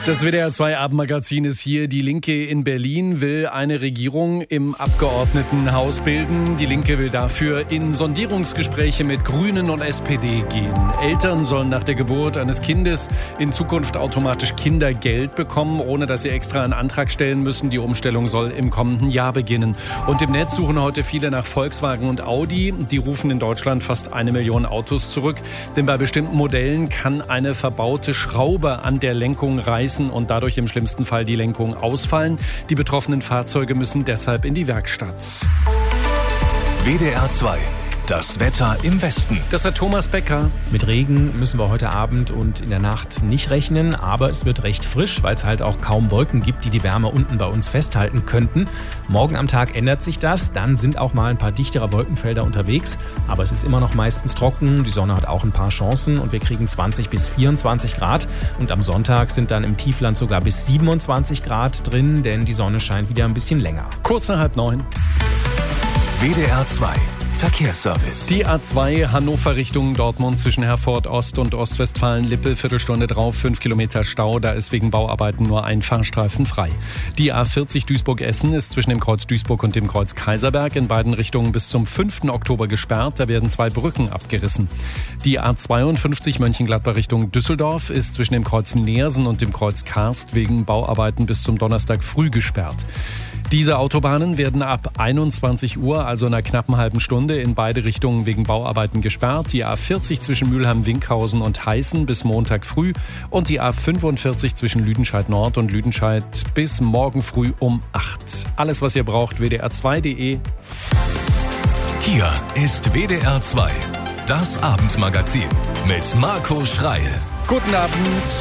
Das WDR-2-Abendmagazin ist hier. Die Linke in Berlin will eine Regierung im Abgeordnetenhaus bilden. Die Linke will dafür in Sondierungsgespräche mit Grünen und SPD gehen. Eltern sollen nach der Geburt eines Kindes in Zukunft automatisch Kindergeld bekommen, ohne dass sie extra einen Antrag stellen müssen. Die Umstellung soll im kommenden Jahr beginnen. Und im Netz suchen heute viele nach Volkswagen und Audi. Die rufen in Deutschland fast 1 Million Autos zurück. Denn bei bestimmten Modellen kann eine verbaute Schraube an der Lenkung reißen und dadurch im schlimmsten Fall die Lenkung ausfallen. Die betroffenen Fahrzeuge müssen deshalb in die Werkstatt. WDR 2. Das Wetter im Westen. Das hat Thomas Becker. Mit Regen müssen wir heute Abend und in der Nacht nicht rechnen, aber es wird recht frisch, weil es halt auch kaum Wolken gibt, die die Wärme unten bei uns festhalten könnten. Morgen am Tag ändert sich das, dann sind auch mal ein paar dichtere Wolkenfelder unterwegs, aber es ist immer noch meistens trocken, die Sonne hat auch ein paar Chancen und wir kriegen 20 bis 24 Grad und am Sonntag sind dann im Tiefland sogar bis 27 Grad drin, denn die Sonne scheint wieder ein bisschen länger. Kurz nach 8:30. WDR 2. Verkehrsservice. Die A2 Hannover Richtung Dortmund zwischen Herford Ost und Ostwestfalen-Lippe, Viertelstunde drauf, 5 Kilometer Stau, da ist wegen Bauarbeiten nur ein Fahrstreifen frei. Die A40 Duisburg-Essen ist zwischen dem Kreuz Duisburg und dem Kreuz Kaiserberg in beiden Richtungen bis zum 5. Oktober gesperrt, da werden 2 Brücken abgerissen. Die A52 Mönchengladbach Richtung Düsseldorf ist zwischen dem Kreuz Neersen und dem Kreuz Karst wegen Bauarbeiten bis zum Donnerstag früh gesperrt. Diese Autobahnen werden ab 21 Uhr, also in einer knappen halben Stunde, in beide Richtungen wegen Bauarbeiten gesperrt. Die A40 zwischen Mülheim-Winkhausen und Heißen bis Montag früh und die A45 zwischen Lüdenscheid Nord und Lüdenscheid bis morgen früh um 8. Alles, was ihr braucht, wdr2.de. Hier ist WDR 2. Das Abendmagazin mit Marco Schreil. Guten Abend.